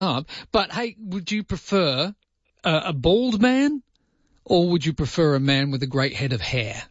up. But hey, would you prefer a bald man, or would you prefer a man with a great head of hair?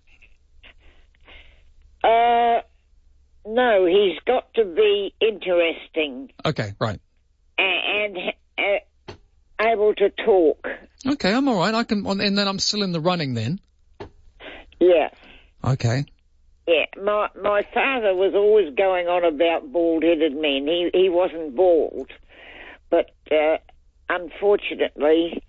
No, he's got to be interesting. Okay, right. And able to talk. Okay, I'm all right. And then I'm still in the running then. Yeah. Okay. Yeah, my father was always going on about bald-headed men. He wasn't bald, but unfortunately,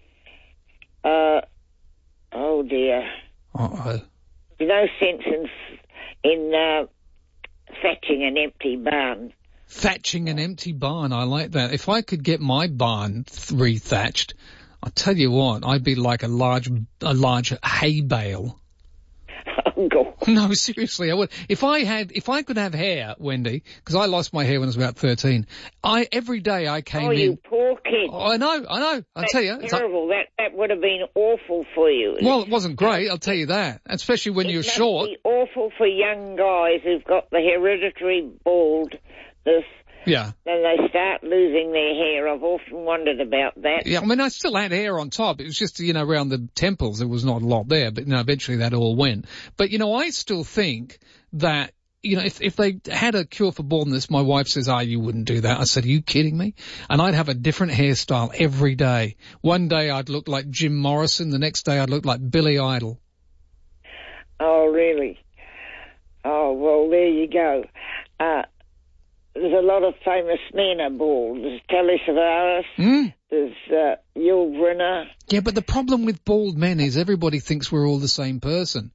oh dear. Uh-oh. There's no sense in thatching an empty barn. Thatching an empty barn, I like that. If I could get my barn re-thatched, I'll tell you what, I'd be like a large hay bale. Oh, God. No, seriously, I would. If I could have hair, Wendy, because I lost my hair when I was about 13, every day I came in. Oh, you poor kid. Oh, I know. I'll tell you. That's terrible. That would have been awful for you. Well, it wasn't great, I'll tell you that. Especially when you're short. It must be awful for young guys who've got the hereditary baldness. Yeah. Then they start losing their hair. I've often wondered about that. Yeah, I mean, I still had hair on top. It was just, around the temples. There was not a lot there, but, eventually that all went. But, I still think that, if they had a cure for baldness, my wife says, you wouldn't do that. I said, are you kidding me? And I'd have a different hairstyle every day. One day I'd look like Jim Morrison. The next day I'd look like Billy Idol. Oh, really? Oh, well, there you go. There's a lot of famous men are bald. There's Telly Savalas. There's Yul Brynner. Yeah, but the problem with bald men is everybody thinks we're all the same person.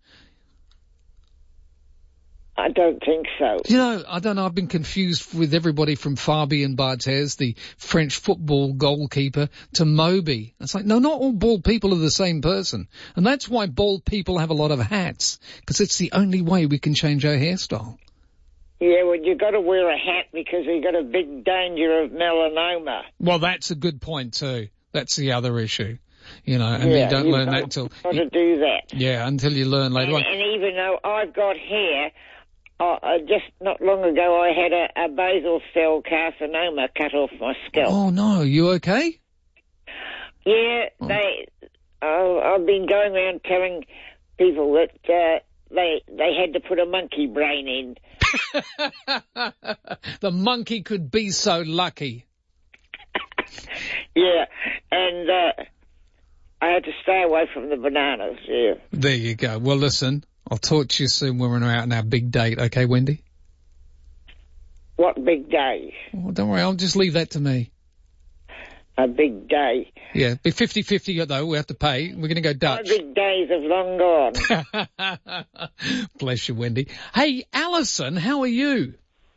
I don't think so. I don't know. I've been confused with everybody from Fabien Barthez, the French football goalkeeper, to Moby. It's like, no, not all bald people are the same person. And that's why bald people have a lot of hats, because it's the only way we can change our hairstyle. Yeah, well, you've got to wear a hat because you've got a big danger of melanoma. Well, that's a good point, too. That's the other issue. You don't learn that until... You've got to do that. Yeah, until you learn later on. And even though I've got hair, just not long ago I had a basal cell carcinoma cut off my scalp. Oh, no. You okay? Yeah, I've been going around telling people that they had to put a monkey brain in. The monkey could be so lucky. Yeah, and I had to stay away from the bananas, yeah. There you go. Well, listen, I'll talk to you soon when we're out on our big date, okay, Wendy? What big day? Oh, don't worry, I'll just leave that to me. A big day. Yeah, be 50-50 though, we have to pay. We're going to go Dutch. My big days have long gone. Bless you, Wendy. Hey, Alison, how are you?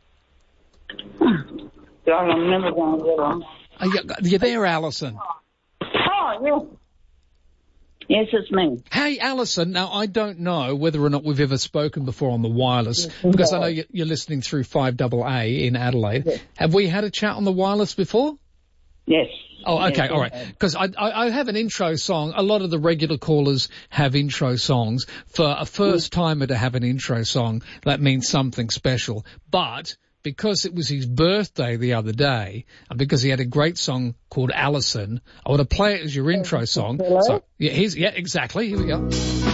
I'm never going to get on. Are you there, Alison? Oh, yeah. Yes, it's me. Hey, Alison, now I don't know whether or not we've ever spoken before on the wireless, because I know you're listening through 5AA in Adelaide. Yes. Have we had a chat on the wireless before? Yes. Oh, okay, yes, all right. Because I have an intro song. A lot of the regular callers have intro songs. For a first-timer to have an intro song, that means something special. But because it was his birthday the other day, and because he had a great song called Alison, I want to play it as your intro song. Hello? So, yeah, exactly. Here we go.